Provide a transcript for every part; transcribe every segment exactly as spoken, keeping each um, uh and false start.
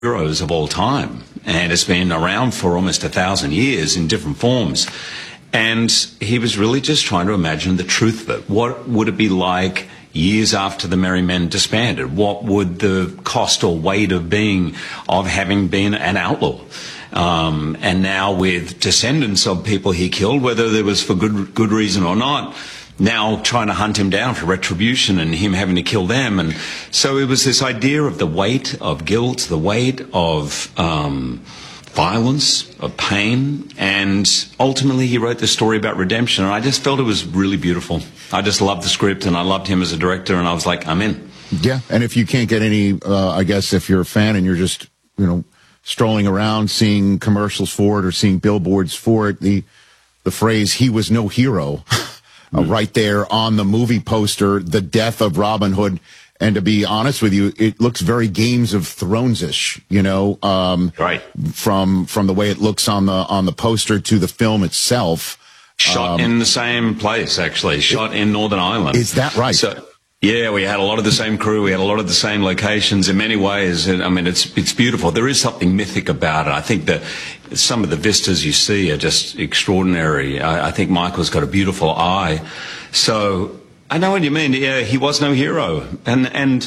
heroes of all time, and it's been around for almost a thousand years in different forms. And he was really just trying to imagine the truth of it. What would it be like years after the Merry Men disbanded? What would the cost or weight of being, of having been an outlaw? Um, and now with descendants of people he killed, whether there was for good good reason or not, now trying to hunt him down for retribution and him having to kill them. And so it was this idea of the weight of guilt, the weight of um, violence, of pain, and ultimately he wrote the story about redemption. And I just felt it was really beautiful. I just loved the script, and I loved him as a director, and I was like, I'm in. Yeah, and if you can't get any, uh, I guess if you're a fan and you're just, you know, strolling around seeing commercials for it or seeing billboards for it, the the phrase "he was no hero" uh, right there on the movie poster, the death of Robin Hood. And to be honest with you, it looks very Games of Thrones-ish, you know, um, right. from from the way it looks on the on the poster to the film itself. Shot um, in the same place, actually. Shot in Northern Ireland. Is that right? So, yeah, we had a lot of the same crew. We had a lot of the same locations. In many ways, I mean, it's it's beautiful. There is something mythic about it. I think that some of the vistas you see are just extraordinary. I, I think Michael's got a beautiful eye. So I know what you mean. Yeah, he was no hero. And and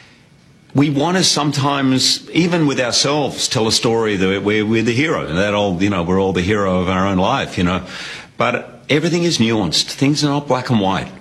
we want to sometimes, even with ourselves, tell a story that we're, we're the hero. That all, you know, we're all the hero of our own life, you know. But everything is nuanced. Things are not black and white.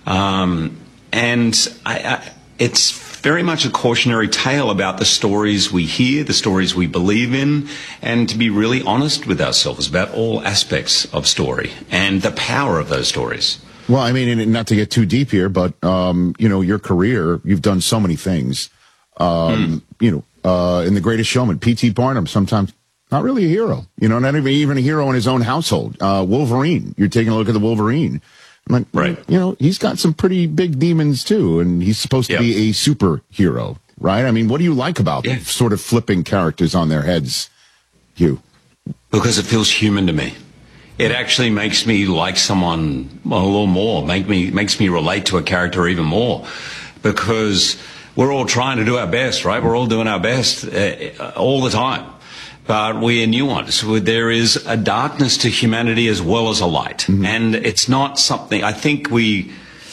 Um, and I, I, it's very much a cautionary tale about the stories we hear, the stories we believe in, and to be really honest with ourselves about all aspects of story and the power of those stories. Well, I mean, and not to get too deep here, but, um, you know, your career, you've done so many things. Um, mm. You know, uh, in The Greatest Showman, P T Barnum, sometimes not really a hero, you know, not even, even a hero in his own household. Uh, Wolverine, you're taking a look at the Wolverine. I'm like, right. You know, he's got some pretty big demons, too, and he's supposed to yep. be a superhero, right? I mean, what do you like about yeah. sort of flipping characters on their heads, Hugh? Because it feels human to me. It actually makes me like someone a little more, make me makes me relate to a character even more, because we're all trying to do our best, right? We're all doing our best uh, all the time. But we are nuanced. There is a darkness to humanity as well as a light. Mm-hmm. And it's not something, I think we,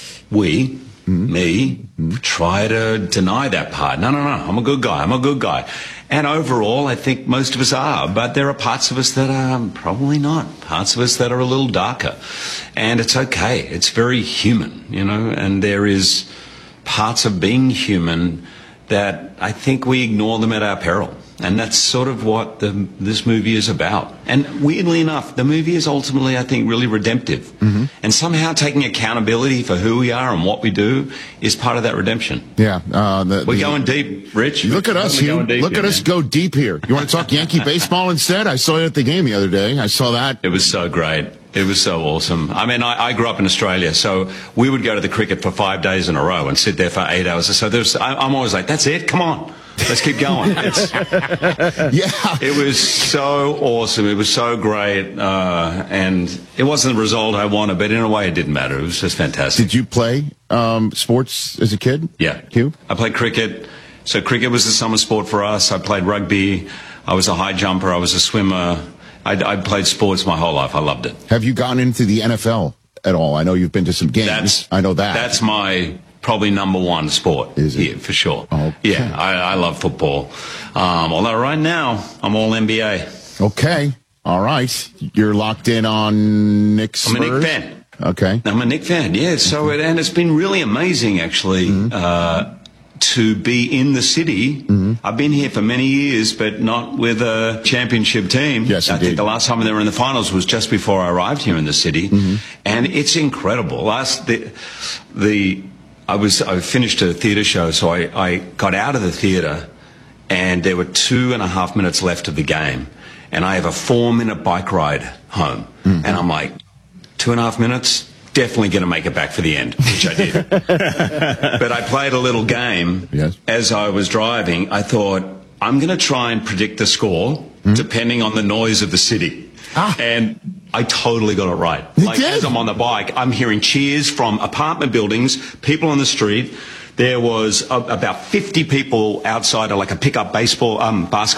we, mm-hmm. me, mm-hmm. try to deny that part. No, no, no, I'm a good guy, I'm a good guy. And overall, I think most of us are. But there are parts of us that are probably not. Parts of us that are a little darker. And it's okay. It's very human, you know, and there is parts of being human that I think we ignore them at our peril. And that's sort of what the, this movie is about. And weirdly enough, the movie is ultimately, I think, really redemptive. Mm-hmm. And somehow taking accountability for who we are and what we do is part of that redemption. Yeah. Uh, the, We're the, going deep, Rich. Look at us, Hugh. Deep Look here, at man. us go deep here. You want to talk Yankee baseball instead? I saw you at the game the other day. I saw that. It was so great. It was so awesome. I mean, I, I grew up in Australia, so we would go to the cricket for five days in a row and sit there for eight hours. So there's, I, I'm always like, that's it? Come on. Let's keep going. It's, yeah. It was so awesome. It was so great. Uh, and it wasn't the result I wanted, but in a way it didn't matter. It was just fantastic. Did you play um, sports as a kid? Yeah. Hugh? I played cricket. So cricket was the summer sport for us. I played rugby. I was a high jumper. I was a swimmer. I, I played sports my whole life. I loved it. Have you gotten into the N F L at all? I know you've been to some games. That's, I know that. That's my probably number one sport Is it? here, for sure. Okay. Yeah, I, I love football. Um, although right now, I'm all N B A. Okay. All right. You're locked in on Nick Spurs? I'm a Nick fan. Okay. I'm a Nick fan, yeah. So it, and it's been really amazing, actually, mm-hmm. uh, to be in the city. Mm-hmm. I've been here for many years, but not with a championship team. Yes, I indeed. think the last time they were in the finals was just before I arrived here in the city. Mm-hmm. And it's incredible. Last, the, the, I was, I finished a theatre show, so I, I got out of the theatre and there were two and a half minutes left of the game. And I have a four minute bike ride home. Mm-hmm. And I'm like, two and a half minutes? Definitely going to make it back for the end, which I did. But I played a little game. Yes. As I was driving. I thought, I'm going to try and predict the score mm-hmm. depending on the noise of the city. Ah. And I totally got it right. You like did? As I'm on the bike, I'm hearing cheers from apartment buildings, people on the street. there was a, about fifty people outside of like a pickup baseball, um, basketball